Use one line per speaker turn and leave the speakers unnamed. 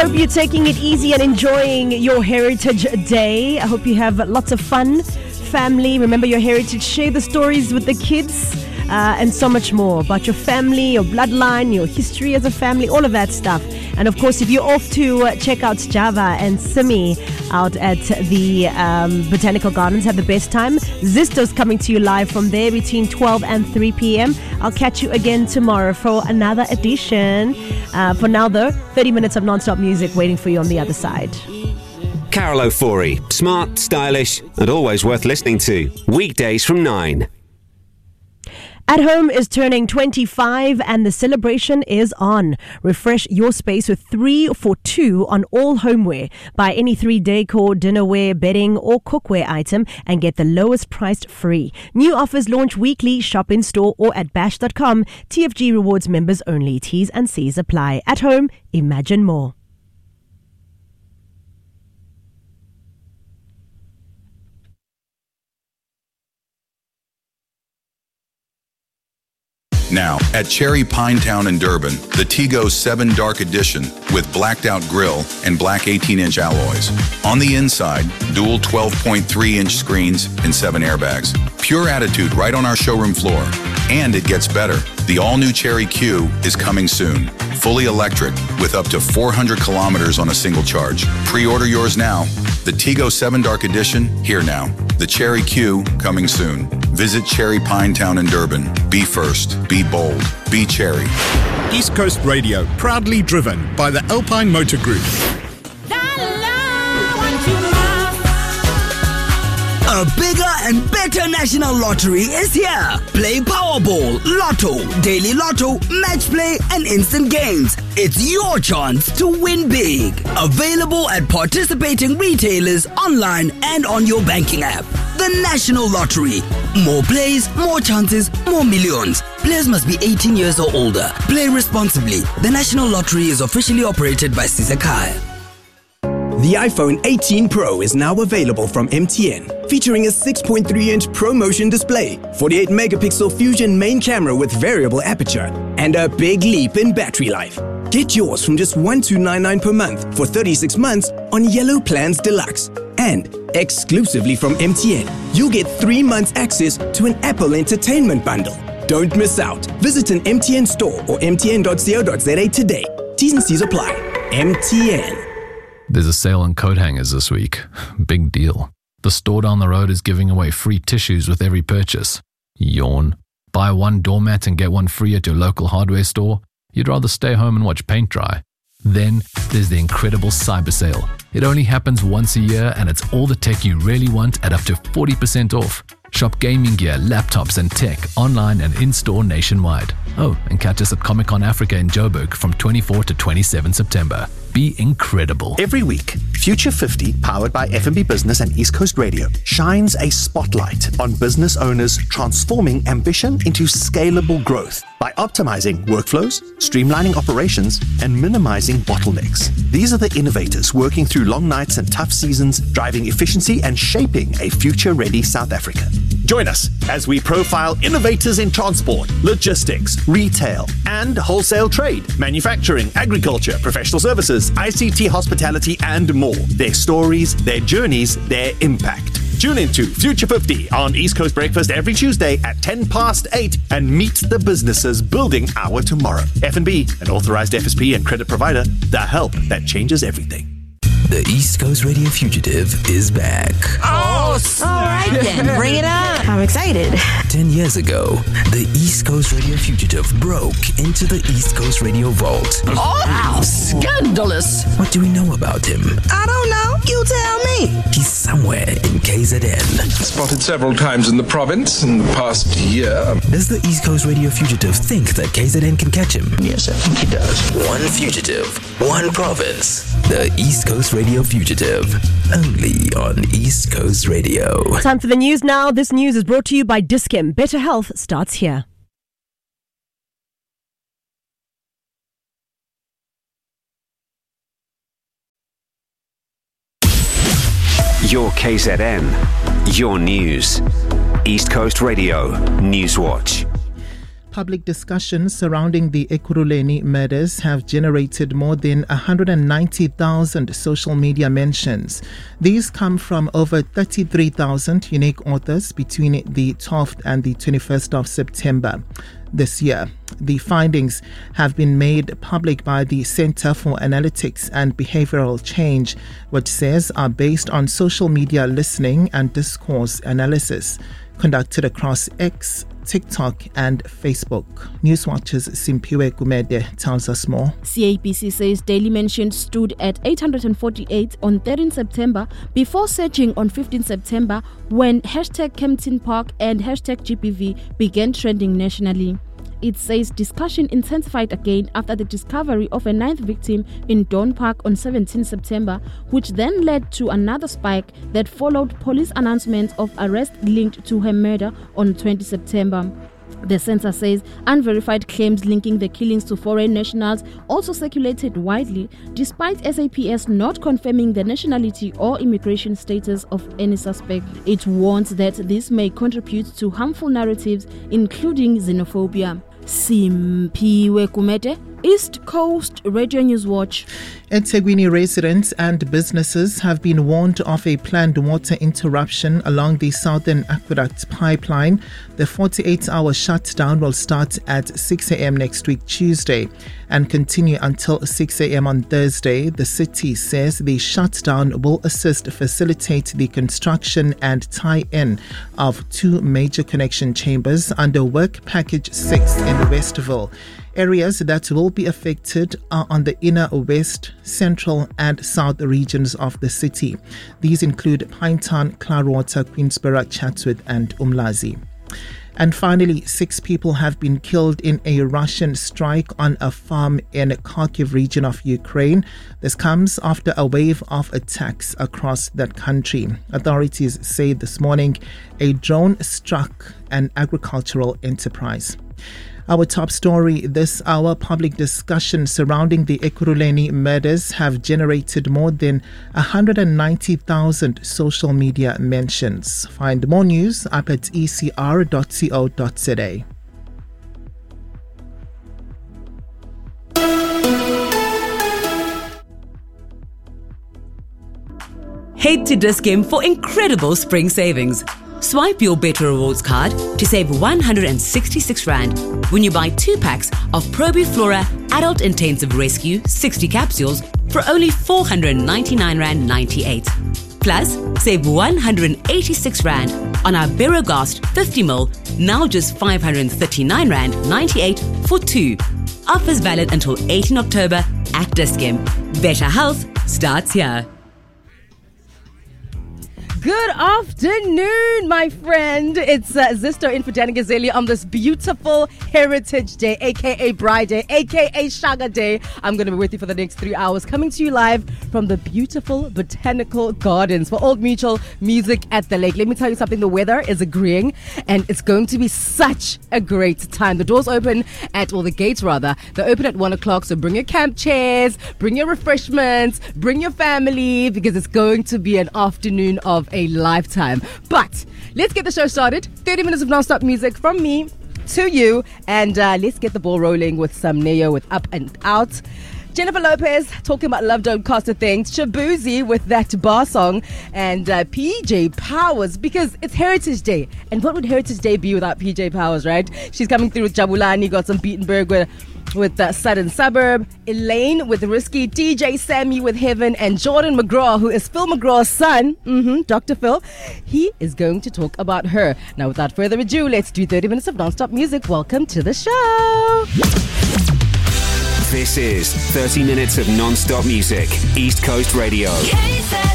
Hope you're taking it easy and enjoying your Heritage Day. I hope you have lots of fun. Family, remember your heritage. Share the stories with the kids and so much more about your family, your bloodline, your history as a family, all of that stuff. And of course, if you're off to check out Java and Simi out at the Botanical Gardens, have the best time. Zisto's coming to you live from there between 12 and 3 p.m. I'll catch you again tomorrow for another edition. For now, though, 30 minutes of non-stop music waiting for you on the other side.
Carol O'Forey, smart, stylish, and always worth listening to. Weekdays from 9.
At Home is turning 25 and the celebration is on. Refresh your space with 3 for 2 on all homeware. Buy any 3 decor, dinnerware, bedding or cookware item and get the lowest priced free. New offers launch weekly. Shop in store or at bash.com. TFG Rewards members only. T's and C's apply. At Home, imagine more.
Now, at Cherry Pinetown in Durban, the Tigo 7 Dark Edition with blacked out grille and black 18-inch alloys. On the inside, dual 12.3-inch screens and 7 airbags. Pure attitude right on our showroom floor. And it gets better. The all-new Cherry Q is coming soon. Fully electric with up to 400 kilometers on a single charge. Pre-order yours now. The Tigo 7 Dark Edition, here now. The Cherry Q, coming soon. Visit Cherry Pinetown in Durban. Be first. Be bold. Be Cherry.
East Coast Radio, proudly driven by the Alpine Motor Group.
A bigger and better national lottery is here. Play Powerball, Lotto, Daily Lotto, Match Play, and Instant Games. It's your chance to win big. Available at participating retailers, online, and on your banking app. The National Lottery. More plays, more chances, more millions. Players must be 18 years or older. Play responsibly. The National Lottery is officially operated by Sisakai.
The iPhone 18 Pro is now available from MTN, featuring a 6.3-inch ProMotion display, 48-megapixel Fusion main camera with variable aperture, and a big leap in battery life. Get yours from just $1,299 per month for 36 months on Yellow Plans Deluxe. And exclusively from MTN, you'll get 3 months access to an Apple Entertainment bundle. Don't miss out. Visit an MTN store or mtn.co.za today. T's and C's apply. MTN.
There's a sale on coat hangers this week. Big deal. The store down the road is giving away free tissues with every purchase. Yawn. Buy one doormat and get one free at your local hardware store? You'd rather stay home and watch paint dry. Then there's the incredible cyber sale. It only happens once a year and it's all the tech you really want at up to 40% off. Shop gaming gear, laptops and tech online and in-store nationwide. Oh, and catch us at Comic-Con Africa in Joburg from 24 to 27 September. Be incredible.
Every week, Future 50, powered by F&B Business and East Coast Radio, shines a spotlight on business owners transforming ambition into scalable growth by optimizing workflows, streamlining operations, and minimizing bottlenecks. These are the innovators working through long nights and tough seasons, driving efficiency and shaping a future-ready South Africa. Join us as we profile innovators in transport, logistics, retail, and wholesale trade, manufacturing, agriculture, professional services, ICT, hospitality, and more. Their stories, their journeys, their impact. Tune into Future 50 on East Coast Breakfast every Tuesday at 8:10 and meet the businesses building our tomorrow. F&B, an authorized FSP and credit provider, the help that changes everything.
The East Coast Radio Fugitive is back.
Oh, all right then. Bring it on. I'm excited.
10 years ago, the East Coast Radio Fugitive broke into the East Coast Radio Vault.
Oh, how scandalous.
What do we know about him?
I don't know. You tell me.
He's somewhere in KZN.
Spotted several times in the province in the past year.
Does the East Coast Radio Fugitive think that KZN can catch him?
Yes, I think he does.
One fugitive, one province. The East Coast Radio Fugitive. Only on East Coast Radio.
Time for the news now. This news is brought to you by Dis-Chem. Better health starts here.
Your KZN, your news. East Coast Radio News Watch.
Public discussions surrounding the Ekurhuleni murders have generated more than 190,000 social media mentions. These come from over 33,000 unique authors between the 12th and the 21st of September this year. The findings have been made public by the Center for Analytics and Behavioral Change, which says are based on social media listening and discourse analysis conducted across X, TikTok and Facebook. Newswatch's Simpiwe Gumede tells us more.
CABC says daily mentions stood at 848 on 13 September before surging on 15 September when hashtag Kempton Park and hashtag GBV began trending nationally. It says discussion intensified again after the discovery of a ninth victim in Dawn Park on 17 September, which then led to another spike that followed police announcements of arrest linked to her murder on 20 September. The center says unverified claims linking the killings to foreign nationals also circulated widely, despite SAPS not confirming the nationality or immigration status of any suspect. It warns that this may contribute to harmful narratives, including xenophobia. Simpiwe Kumete, East Coast Radio News Watch.
eThekwini residents and businesses have been warned of a planned water interruption along the Southern Aqueduct pipeline. The 48-hour shutdown will start at 6 a.m. next week, Tuesday, and continue until 6 a.m. on Thursday. The city says the shutdown will facilitate the construction and tie-in of two major connection chambers under Work Package 6 in Westville. Areas that will be affected are on the inner west, central and south regions of the city. These include Pinetown, Cloudwater, Queensborough, Chatsworth and Umlazi. And finally, 6 people have been killed in a Russian strike on a farm in Kharkiv region of Ukraine. This comes after a wave of attacks across that country. Authorities say this morning a drone struck an agricultural enterprise. Our top story this hour: public discussion surrounding the Ekurhuleni murders have generated more than 190,000 social media mentions. Find more news up at ecr.co.za.
Head to Dis-Chem for incredible spring savings. Swipe your Better Rewards card to save 166 Rand when you buy 2 packs of Probiflora Adult Intensive Rescue 60 capsules for only 499 Rand 98. Plus, save 186 Rand on our Berogast 50ml, now just 539 Rand 98 for 2. Offers valid until 18 October at Dis-Chem. Better health starts here.
Good afternoon, my friend. It's Zisto in for Danny Gazeli on this beautiful Heritage Day, aka Bride Day, aka Shaga Day. I'm going to be with you for the next 3 hours, coming to you live from the beautiful Botanical Gardens for Old Mutual Music at the Lake. Let me tell you something, the weather is agreeing and it's going to be such a great time. The doors open the gates rather, they're open at 1 o'clock, so bring your camp chairs, bring your refreshments, bring your family, because it's going to be an afternoon of a lifetime. But let's get the show started. 30 minutes of non-stop music from me to you, and let's get the ball rolling with some Neo with Up and Out. Jennifer Lopez talking about love don't cost a thing. Shabuzi with that bar song, and PJ Powers, because it's Heritage Day. And what would Heritage Day be without PJ Powers, right? She's coming through with Jabulani, got some Beatenberg with Southern Suburb, Elaine with Risky, DJ Sammy with Heaven, and Jordan McGraw, who is Phil McGraw's son, Dr. Phil. He is going to talk about her. Now, without further ado, let's do 30 minutes of non-stop music. Welcome to the show.
This is 30 minutes of non-stop music, East Coast Radio.